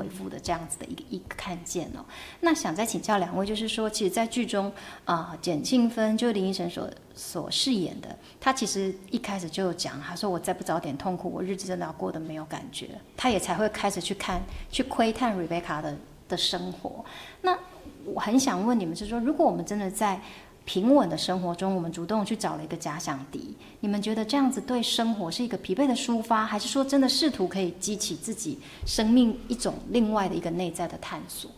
回复的这样子的一个看见哦。那想再请教两位，就是说，其实，在剧中简庆芬就是林依晨所饰演的，他其实一开始就有讲，他说我再不早点痛苦，我日子真的要过得没有感觉，他也才会开始去窥探 Rebecca 的生活。那我很想问你们是说，如果我们真的在平稳的生活中，我们主动去找了一个假想敌，你们觉得这样子对生活是一个疲惫的抒发，还是说真的试图可以激起自己生命一种另外的一个内在的探索？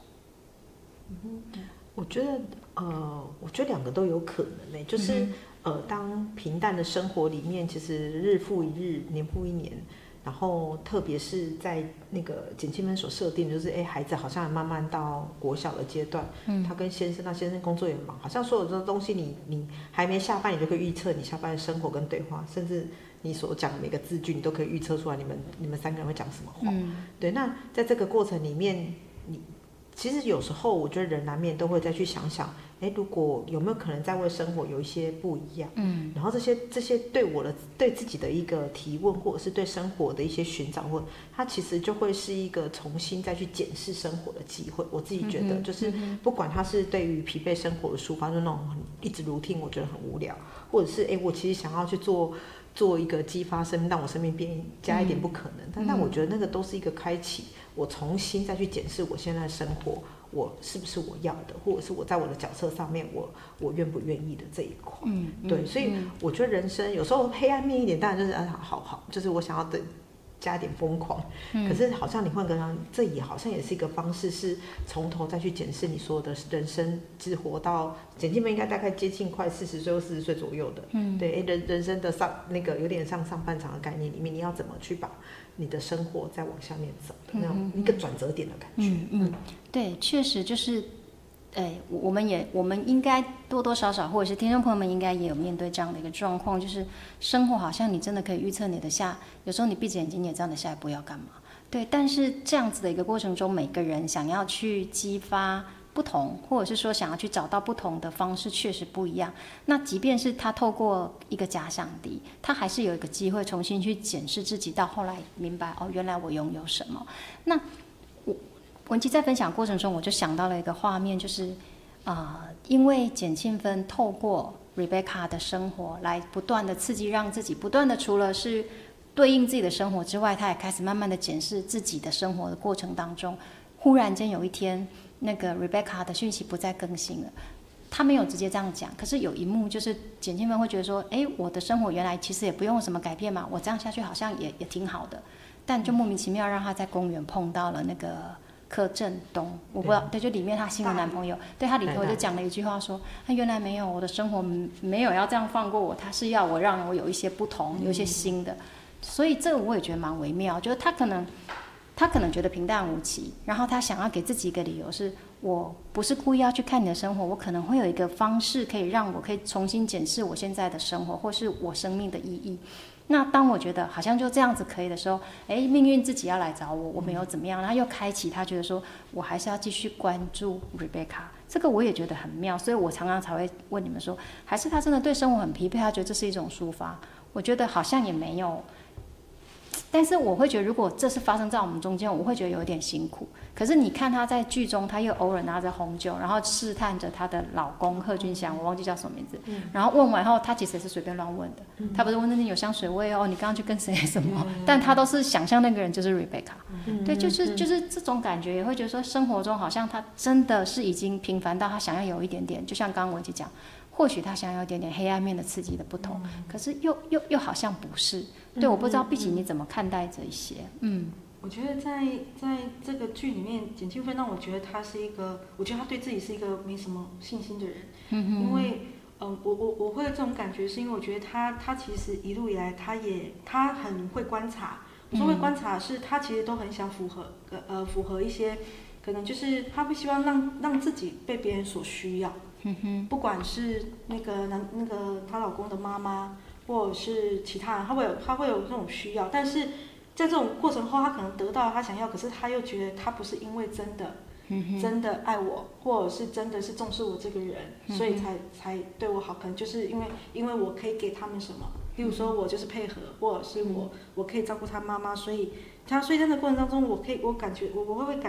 我觉得两个都有可能就是当平淡的生活里面，其实日复一日，年复一年。然后特别是在那个简庆芬所设定的就是孩子好像慢慢到国小的阶段，他跟先生工作也忙，好像所有的东西你还没下班，你就可以预测你下班的生活跟对话，甚至你所讲的每个字句你都可以预测出来你们三个人会讲什么话。对，那在这个过程里面，你其实有时候我觉得人难免都会再去想想，如果有没有可能在为生活有一些不一样，然后这些对自己的一个提问，或者是对生活的一些寻找，或它其实就会是一个重新再去检视生活的机会。我自己觉得，就是不管它是对于疲惫生活的抒发，就那种一直routine我觉得很无聊，或者是我其实想要去做一个激发生命，让我生命变加一点不可能，但我觉得那个都是一个开启我重新再去检视我现在的生活，我是不是我要的，或者是我在我的角色上面我愿不愿意的这一块。对，所以我觉得人生有时候黑暗面一点，当然就是好，就是我想要的加一点疯狂，可是好像你换个人，这也好像也是一个方式，是从头再去检视你所有的人生，只活到简庆芬应该大概接近快40岁或40岁左右的，对，人生的那个有点像上半场的概念里面，你要怎么去把你的生活再往下面走的那种一个转折点的感觉。 对，确实就是。我们应该多多少少，或者是听众朋友们应该也有面对这样的一个状况，就是生活好像你真的可以预测你的有时候你闭着眼睛你也知道你下一步要干嘛。对，但是这样子的一个过程中，每个人想要去激发不同，或者是说想要去找到不同的方式，确实不一样。那即便是他透过一个假想敌，他还是有一个机会重新去检视自己，到后来明白原来我拥有什么。那文琪在分享过程中，我就想到了一个画面，就是因为简庆芬透过 Rebecca 的生活来不断的刺激，让自己不断的除了是对应自己的生活之外，他也开始慢慢的检视自己的生活的过程当中，忽然间有一天，那个 Rebecca 的讯息不再更新了。他没有直接这样讲，可是有一幕就是简庆芬会觉得说，我的生活原来其实也不用什么改变嘛，我这样下去好像也挺好的，但就莫名其妙让他在公园碰到了那个柯震东，我不知道，对，就里面他新的男朋友，对，他里头就讲了一句话说，他原来没有，我的生活没有要这样放过我，他是要我让我有一些不同，有一些新的，所以这个我也觉得蛮微妙，就是他可能觉得平淡无奇，然后他想要给自己一个理由是，我不是故意要去看你的生活，我可能会有一个方式可以让我可以重新检视我现在的生活，或是我生命的意义。那当我觉得好像就这样子可以的时候，命运自己要来找我，我没有怎么样，然后又开启他觉得说我还是要继续关注 Rebecca， 这个我也觉得很妙，所以我常常才会问你们说，还是他真的对生活很疲惫，他觉得这是一种抒发？我觉得好像也没有，但是我会觉得如果这是发生在我们中间，我会觉得有点辛苦。可是你看他在剧中，他又偶尔拿着红酒，然后试探着她的老公贺军翔，我忘记叫什么名字，然后问完后，他其实也是随便乱问的，他不是问那你有香水味你刚刚去跟谁什么，但他都是想象那个人就是 Rebecca，对，就是这种感觉，也会觉得说生活中好像他真的是已经平凡到他想要有一点点，就像刚刚文琪讲，或许他想要有一点点黑暗面的刺激的不同，可是又好像不是，对，我不知道碧琪你怎么看待这一些？ 我觉得在这个剧里面，简庆芬让我觉得他是一个，我觉得他对自己是一个没什么信心的人，因为我会有这种感觉，是因为我觉得他其实一路以来他很会观察，我说会观察是他其实都很想符合一些，可能就是他会希望让自己被别人所需要，不管是那个她老公的妈妈，或者是其他人，他会有这种需要，但是在这种过程后，他可能得到他想要，可是他又觉得他不是因为真的爱我，或者是真的是重视我这个人，所以才对我好，可能就是因为我可以给他们什么，例如说我就是配合，或者是我可以照顾他妈妈，所以在这个过程当中，我感觉我会感